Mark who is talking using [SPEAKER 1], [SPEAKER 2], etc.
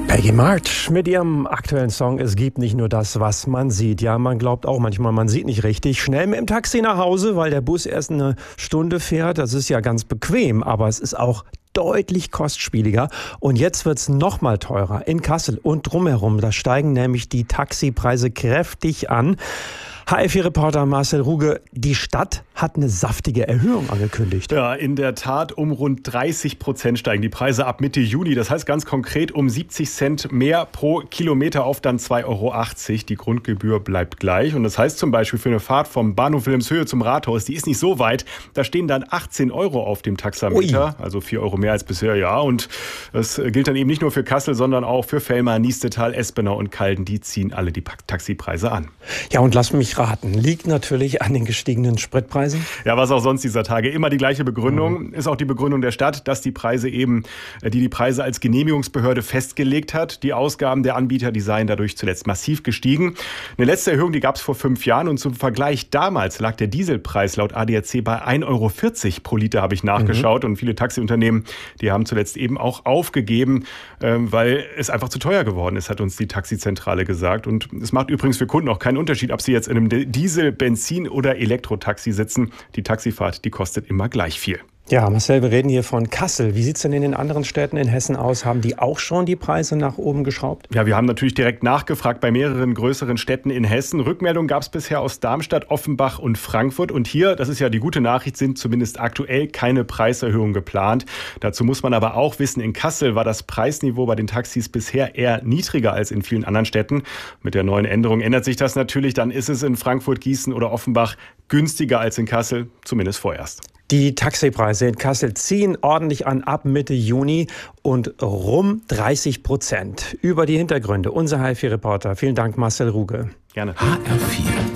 [SPEAKER 1] Peggy March mit ihrem aktuellen Song Es gibt nicht nur das, was man sieht. Ja, man glaubt auch manchmal, man sieht nicht richtig. Schnell mit dem Taxi nach Hause, weil der Bus erst eine Stunde fährt. Das ist ja ganz bequem, aber es ist auch deutlich kostspieliger. Und jetzt wird's noch mal teurer in Kassel und drumherum. Da steigen nämlich die Taxipreise kräftig an. HR4-Reporter Marcel Ruge, die Stadt hat eine saftige Erhöhung angekündigt.
[SPEAKER 2] Ja, in der Tat um rund 30% steigen die Preise ab Mitte Juni. Das heißt ganz konkret um 70 Cent mehr pro Kilometer auf dann 2,80 Euro. Die Grundgebühr bleibt gleich. Und das heißt zum Beispiel für eine Fahrt vom Bahnhof Wilhelmshöhe zum Rathaus, die ist nicht so weit. Da stehen dann 18 Euro auf dem Taxameter, also 4 Euro mehr als bisher, ja. Und das gilt dann eben nicht nur für Kassel, sondern auch für Fellmar, Niestetal, Espenau und Calden. Die ziehen alle die Taxipreise an.
[SPEAKER 1] Ja, und lass mich raten, liegt natürlich an den gestiegenen Spritpreisen.
[SPEAKER 2] Ja, was auch sonst dieser Tage. Immer die gleiche Begründung. Ist auch die Begründung der Stadt, dass die Preise eben, die Preise als Genehmigungsbehörde festgelegt hat. Die Ausgaben der Anbieter, die seien dadurch zuletzt massiv gestiegen. Eine letzte Erhöhung, die gab es vor 5 Jahren. Und zum Vergleich damals lag der Dieselpreis laut ADAC bei 1,40 Euro pro Liter, habe ich nachgeschaut. Und viele Taxiunternehmen, die haben zuletzt eben auch aufgegeben, weil es einfach zu teuer geworden ist, hat uns die Taxizentrale gesagt. Und es macht übrigens für Kunden auch keinen Unterschied, ob sie jetzt in einem Diesel-, Benzin- oder Elektrotaxi sitzen. Die Taxifahrt, die kostet immer gleich viel.
[SPEAKER 1] Ja, Marcel, wir reden hier von Kassel. Wie sieht's denn in den anderen Städten in Hessen aus? Haben die auch schon die Preise nach oben geschraubt?
[SPEAKER 2] Ja, wir haben natürlich direkt nachgefragt bei mehreren größeren Städten in Hessen. Rückmeldungen gab es bisher aus Darmstadt, Offenbach und Frankfurt. Und hier, das ist ja die gute Nachricht, sind zumindest aktuell keine Preiserhöhungen geplant. Dazu muss man aber auch wissen, in Kassel war das Preisniveau bei den Taxis bisher eher niedriger als in vielen anderen Städten. Mit der neuen Änderung ändert sich das natürlich. Dann ist es in Frankfurt, Gießen oder Offenbach günstiger als in Kassel, zumindest vorerst.
[SPEAKER 1] Die Taxipreise in Kassel ziehen ordentlich an ab Mitte Juni und rum 30%. Über die Hintergründe unser HR4-Reporter. Vielen Dank, Marcel Ruge.
[SPEAKER 2] Gerne.
[SPEAKER 3] HR4